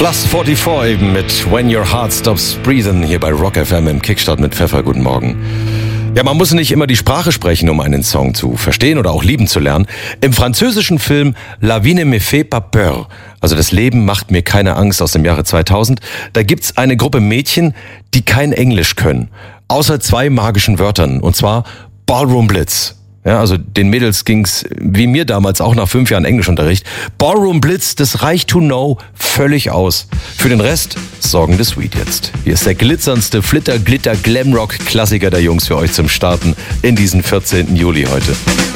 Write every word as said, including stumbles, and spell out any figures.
Plus vierundvierzig eben mit When Your Heart Stops Breathing hier bei Rock F M im Kickstart mit Pfeffer. Guten Morgen. Ja, man muss nicht immer die Sprache sprechen, um einen Song zu verstehen oder auch lieben zu lernen. Im französischen Film La vie ne me fait pas peur, also das Leben macht mir keine Angst aus dem Jahre zweitausend, da gibt's eine Gruppe Mädchen, die kein Englisch können. Außer zwei magischen Wörtern, und zwar Ballroom Blitz. Ja, also den Mädels ging's wie mir damals auch nach fünf Jahren Englischunterricht. Ballroom Blitz, das reicht to know völlig aus. Für den Rest sorgen The Sweet jetzt. Hier ist der glitzerndste Flitter-Glitter-Glamrock-Klassiker der Jungs für euch zum Starten in diesen vierzehnten Juli heute.